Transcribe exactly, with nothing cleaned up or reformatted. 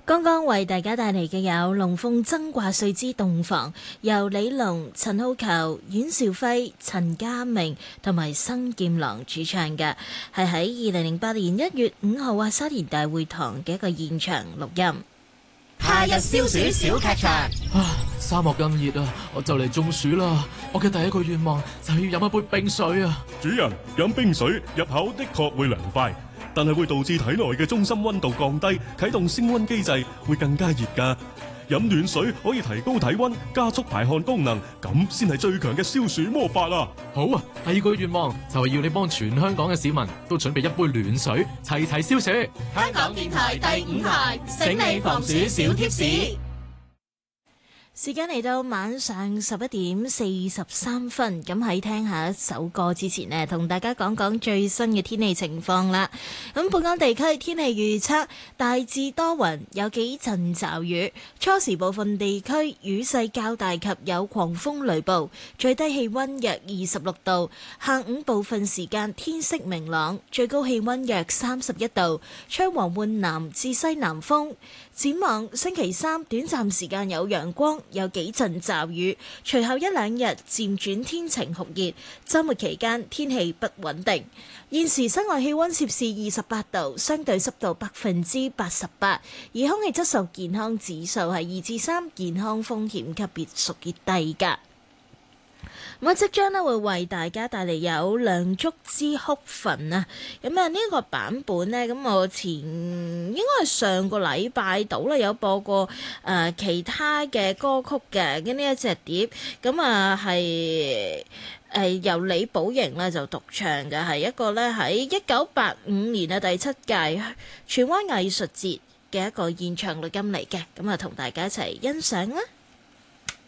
剛剛為大家帶嚟嘅有龍鳳爭掛歲之洞房，由李龍、陳浩球、阮兆輝、陳家明同埋生劍郎主唱嘅，係喺二零零八年一月五號啊沙田大會堂嘅一個現場錄音。 夏日消暑小劇場。 啊！沙漠咁熱啊，我就嚟中暑啦！我嘅第一個願望就係要飲一杯冰水啊！ 主人，飲冰水入口的確會涼快，但係會導致體內嘅中心溫度降低，啟動升溫機制，會更加熱㗎。飲暖水可以提高體溫，加速排汗功能，咁先係最強嘅消暑魔法啊！ 好啊，第二個願望就係要你幫全香港嘅市民都準備一杯暖水，齊齊消暑。 香港電台第五台，醒你防暑小貼士。 時間嚟到晚上十一點四十三分，咁喺聽下一首歌之前呢，同大家講講最新嘅天氣情況啦。咁本港地區天氣預測大致多雲，有幾陣驟雨，初時部分地區雨勢較大及有狂風雷暴，最低氣溫約二十六度。下午部分時間天色明朗，最高氣溫約三十一度，吹和緩南至西南風。展望星期三短暫時間有陽光，有幾陣驟雨，隨後一兩日漸轉天晴酷熱，週末期間天氣不穩定。現時室外氣溫攝氏二十八度，相對濕度百分之八十八，而空氣質素健康指數係二至三，健康風險級別屬於低㗎。我即將咧會為大家帶嚟有《梁祝之哭墳》啊，咁啊呢個版本呢，咁我前應該係上個禮拜到啦，有播過誒、呃、其他嘅歌曲嘅，咁呢一隻碟，咁啊係誒由李寶瑩咧就獨唱嘅，係一個咧喺一九八五年啊第七屆荃灣藝術節嘅一個現場錄音嚟嘅，咁啊同大家一齊欣賞啦。